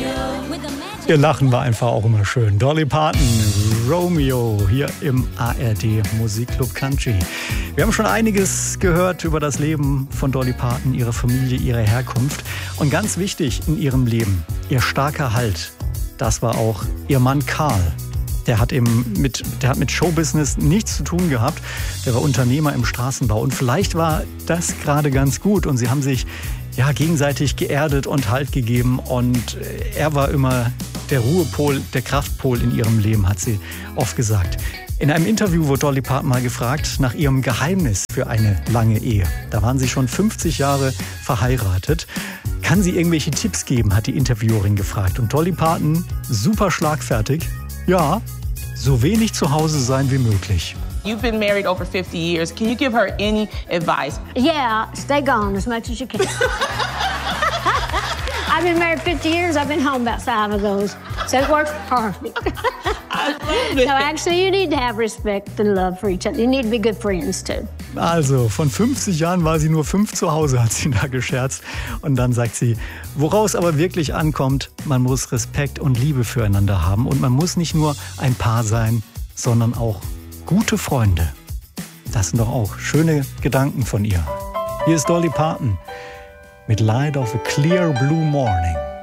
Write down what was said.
Ihr Lachen war einfach auch immer schön. Dolly Parton, Romeo, hier im ARD Musikclub Country. Wir haben schon einiges gehört über das Leben von Dolly Parton, ihre Familie, ihre Herkunft. Und ganz wichtig in ihrem Leben, ihr starker Halt. Das war auch ihr Mann Carl. Der hat mit Showbusiness nichts zu tun gehabt. Der war Unternehmer im Straßenbau. Und vielleicht war das gerade ganz gut. Und sie haben sich gegenseitig geerdet und Halt gegeben. Und er war immer der Ruhepol, der Kraftpol in ihrem Leben, hat sie oft gesagt. In einem Interview wurde Dolly Parton mal gefragt nach ihrem Geheimnis für eine lange Ehe. Da waren sie schon 50 Jahre verheiratet. Kann sie irgendwelche Tipps geben, hat die Interviewerin gefragt. Und Dolly Parton, super schlagfertig, ja, so wenig zu Hause sein wie möglich. You've been married over 50 years. Can you give her any advice? Yeah, stay gone as much as you can. I've been married 50 years. I've been home about 5 of those. So it works perfect. I love it. So actually, you need to have respect and love for each other. You need to be good friends too. Also, von 50 Jahren war sie nur 5 zu Hause, hat sie da gescherzt. Und dann sagt sie, woraus aber wirklich ankommt, man muss Respekt und Liebe füreinander haben. Und man muss nicht nur ein Paar sein, sondern auch gute Freunde. Das sind doch auch schöne Gedanken von ihr. Hier ist Dolly Parton mit Light of a Clear Blue Morning.